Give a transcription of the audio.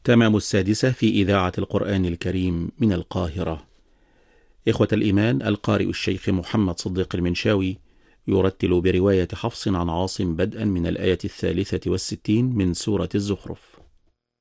تمام السادسة في إذاعة القرآن الكريم من القاهرة. إخوة الإيمان، القارئ الشيخ محمد صديق المنشاوي يرتل برواية حفص عن عاصم بدءا من الآية 63 من سورة الزخرف.